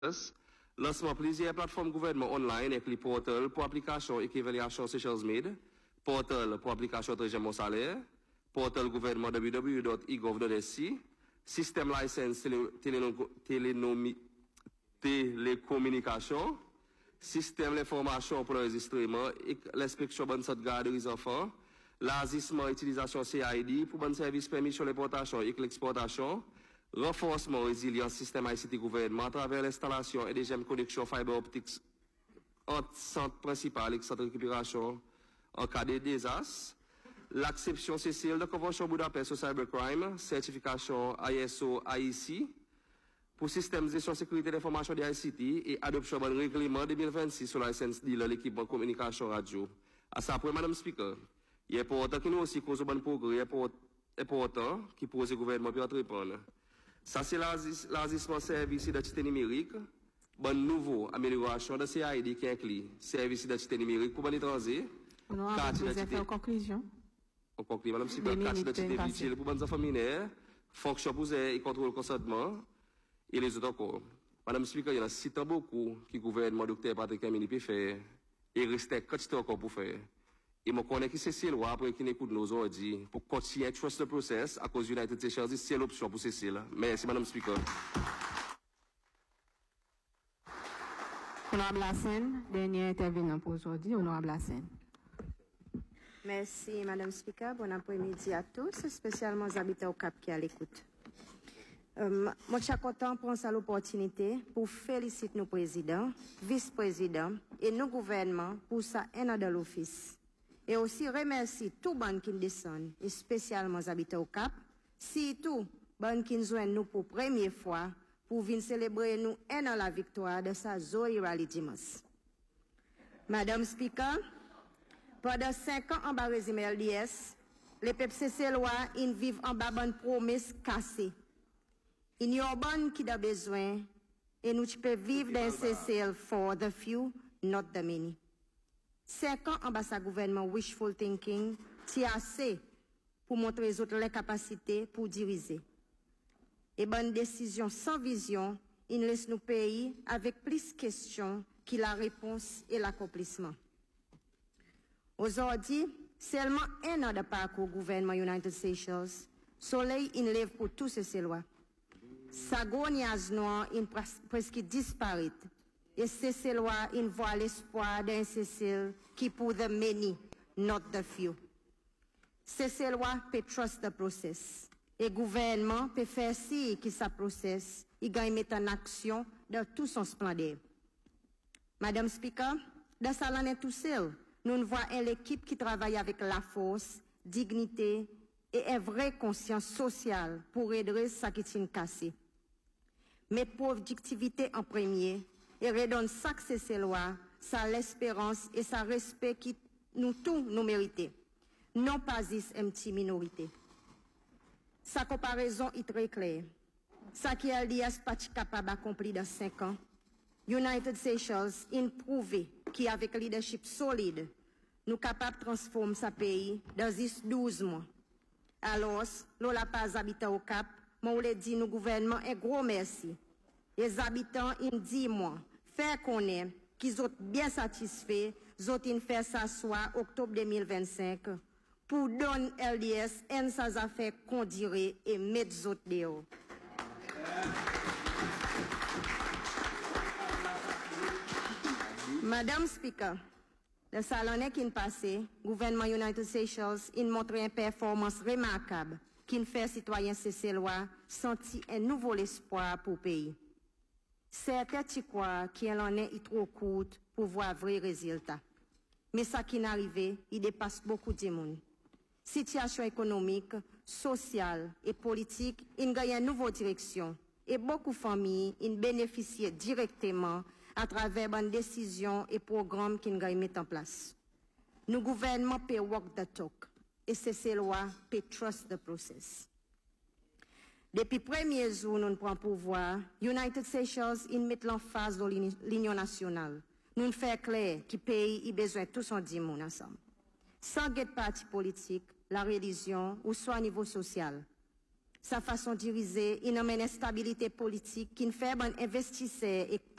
Lancement plusieurs plateformes gouvernement online avec les portals pour application et évaluation Seychelles Mid, portal pour application très mon salaire, portal gouvernement www.egov.sc, système license télécommunication, système d'information pour l'enregistrement, l'inspection bonne santé garde des enfants, l'agissement utilisation CID pour bon service permission l'importation et l'exportation, renforcement résilience système ICT gouvernement à travers l'installation et deuxième connexion fibre optique entre centre principal et centre de récupération en cas de désastre, l'acception cécile de convention Budapest sur cybercrime, certification ISO AIC pour système de gestion sécurité d'information des ICT et adoption d'un règlement 2026 sur la licence de l'équipement communication radio. À ça après, Madame Speaker, il est important que nous aussi causons bon progrès, important qui pose le gouvernement pour répondre. Ça, c'est l'agissement service d'identité numérique. Bonne nouveau amélioration de CID qui inclut service d'identité numérique pour les étrangers. Carte d'identité. En conclusion. En conclusion, madame, si carte d'identité utile pour les enfants mineurs, fonction pour et contrôle consentement, et les autres encore. Madame Speaker, il y en a si tant beaucoup qui le gouvernement Dr. Patrick Camini peut faire, et reste quantité encore pour faire. Et je connais que c'est ces lois après qui n'écoute nos ordres pour continuer à trust the process à cause du United Seychelles, c'est l'option pour Cécile. Merci, Madame Speaker. Honorable Hassen, dernier intervenant pour aujourd'hui, Honorable Hassen. Merci, Madame Speaker. Bon après-midi à tous, spécialement aux habitants au Cap qui à l'écoute. Moi, je suis content pour prendre l'opportunité pour féliciter nos présidents, vice-présidents et nos gouvernements pour ça un de l'office. Et aussi remercier tout le monde qui descend, et spécialement les habitants au Cap, surtout les qui nous nous pour la première fois pour venir célébrer nous un an la victoire de sa Zoé Rally Dimas. Madame Speaker, pendant 5 ans en bas régime LDS, les PPCC loi ils vivent en bas bonne promesse cassée. Il y a bonne qui a besoin et nous pouvons vivre dans CCL for the few, not the many. 5 ans en bas sa gouvernement wishful thinking, c'est assez pour montrer aux autres les capacités pour diriger. Et bonne décision sans vision, il laisse nos pays avec plus de questions que la réponse et l'accomplissement. Aujourd'hui, seulement un an de parcours gouvernement United Seychelles, soleil il lève pour tous ces lois. Sa goniaz noire il presque disparaît. Et ces lois il voit l'espoir d'un Cécile qui pour the many, not the few. Ces lois peut trust the process. Et le gouvernement peut faire si que sa process, il gagne mettre en action de tout son splendeur. Madame Speaker, dans sa l'année tout seul, nous voyons l'équipe qui travaille avec la force, dignité et une vraie conscience sociale pour redresser sa qui tient cassée. Mettre productivité en premier et redonne ça que ces lois, sa l'espérance et sa respect qui nous tous nous méritons. Non pas une petite minorité. Sa comparaison est très claire. Ça qui est LDS pas capable d'accomplir dans 5 ans. United Seychelles a prouvé qu'avec leadership solide, nous sommes capables de transformer ce pays dans 12 mois. Alors, nous la pas habitants au Cap, moi voulais dire nous gouvernement un gros merci. Les habitants ils disent moi, faire connaître qu'ils sont bien satisfaits, ils ont fait ça soit octobre 2025 pour donner LDS un sans affaires qu'on dirait et mettre les autres dehors. Madame Speaker, le salon qui est passé, le gouvernement United Seychelles a montré une performance remarquable qui fait citoyens CCLOA sentir un nouveau espoir pour le pays. Certains qui croient qu'il en est trop court pour voir vrai résultat. Mais ça qui est arrivé, il dépasse beaucoup de monde. Situation économique, sociale et politique, il gagne une nouvelle direction. Et beaucoup de familles, ils bénéficient directement à travers bonnes décisions et programmes qu'ils gagnent mettre en place. Nous gouvernement peut walk the talk. Et ces lois peut trust the process. Depuis le premier jour, nous prenons pouvoir, United Seychelles, ils mettent l'emphase dans l'union nationale. Nous faisons clair que le pays a besoin de tous son 10 monde ensemble. Sans guet parti politique, la religion ou soit au niveau social. sa façon de diriger, il amène une stabilité politique qui fait bon investisseur et